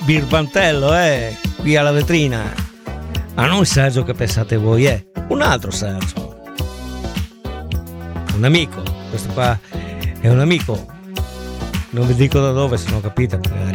birbantello, qui alla vetrina. Ma non il Sergio che pensate voi, un altro Sergio. Un amico, questo qua è un amico. Non vi dico da dove, se non capite magari.